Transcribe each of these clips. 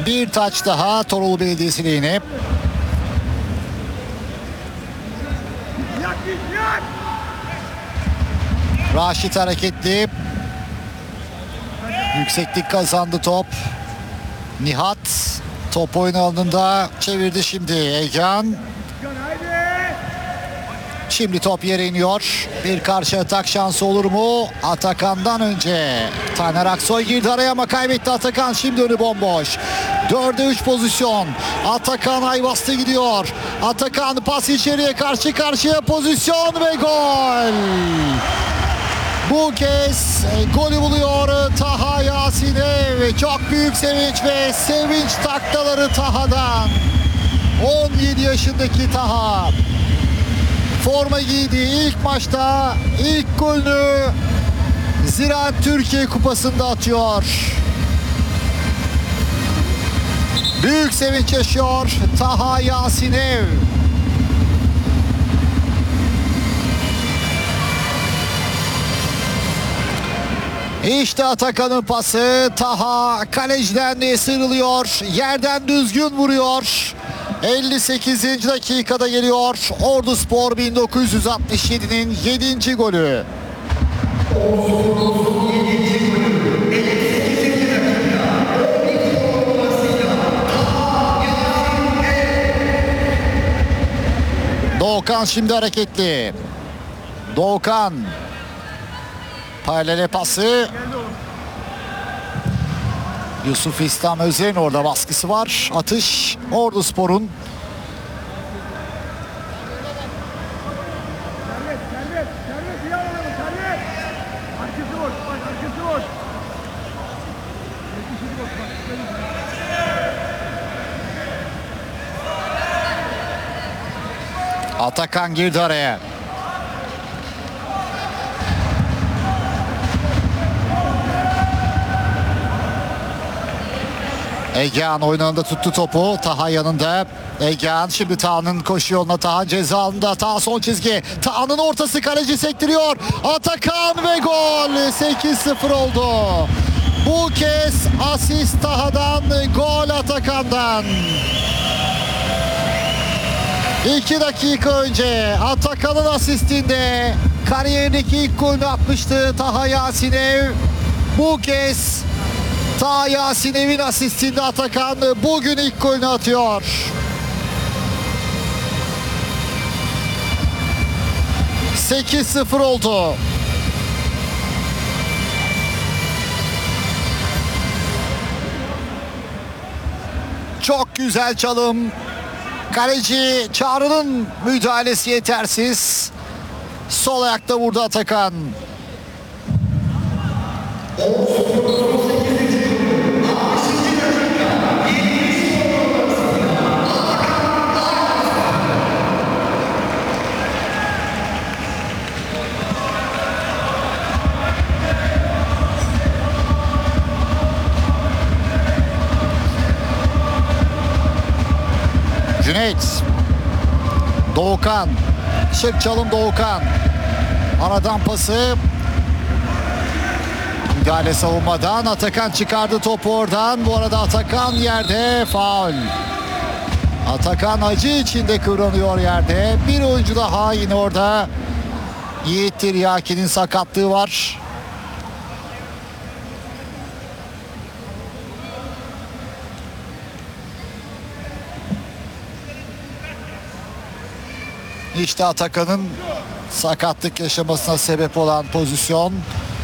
Bir taç daha Torulu Belediyesi lehine. Raşit hareketli. Yükseklik kazandı top. Nihat top oyun alanında çevirdi şimdi. Egehan. Şimdi top yere iniyor. Bir karşı atak şansı olur mu? Atakan'dan önce Taner Aksoy girdi araya ama kaybetti Atakan. Şimdi önü bomboş. 4'e 3 pozisyon. Atakan Ayvas'ta gidiyor. Atakan pas içeriye, karşı karşıya pozisyon ve gol. Bu kez golü buluyor Taha Yasinev. Çok büyük sevinç ve sevinç taklaları Taha'dan. 17 yaşındaki Taha. Forma giydiği ilk maçta ilk golünü Ziraat Türkiye Kupası'nda atıyor. Büyük sevinç yaşıyor Taha Yasinev. İşte Atakan'ın pası. Taha kaleciden sıyrılıyor. Yerden düzgün vuruyor. 58. dakikada geliyor. Orduspor 1967'nin 7. golü. Doğukan şimdi hareketli. Doğukan. Paralele pası. Yusuf İslam Özer'in orada baskısı var. Atış Orduspor'un. Atakan girdi araya. Egehan oynanında tuttu topu. Taha yanında. Egehan şimdi Taha'nın koşu yoluna. Taha ceza alanında. Taha son çizgi. Taha'nın ortası, kaleci sektiriyor. Atakan ve gol. 8-0 oldu. Bu kez asist Taha'dan, gol Atakan'dan. 2 dakika önce Atakan'ın asistinde kariyerindeki ilk golünü atmıştı Taha Yasinev. Bu kez Taha Yasinev'in asistinde Atakan bugün ilk golünü atıyor. ...8-0 oldu. Çok güzel çalım. Kaleci Çağrı'nın müdahalesi yetersiz. Sol ayakta vurdu Atakan. Cüneyt. Doğukan. Şık çalım Doğukan. Aradan pası. Müdahale savunmadan. Atakan çıkardı topu oradan. Bu arada Atakan yerde, faul. Atakan acı içinde kıvranıyor yerde. Bir oyuncu daha yine orada. Yiğit Tiryaki'nin sakatlığı var. İşte Atakan'ın sakatlık yaşamasına sebep olan pozisyon.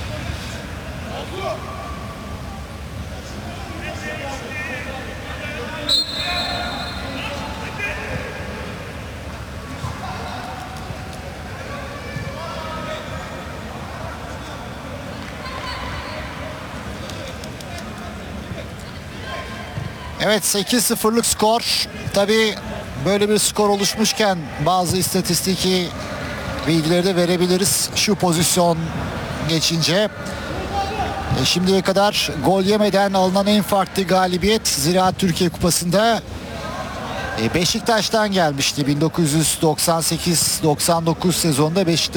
Evet, 8-0'lık skor. Tabii böyle bir skor oluşmuşken bazı istatistiki bilgileri de verebiliriz şu pozisyon geçince. Şimdiye kadar gol yemeden alınan en farklı galibiyet Ziraat Türkiye Kupası'nda Beşiktaş'tan gelmişti. 1998-99 sezonunda Beşiktaş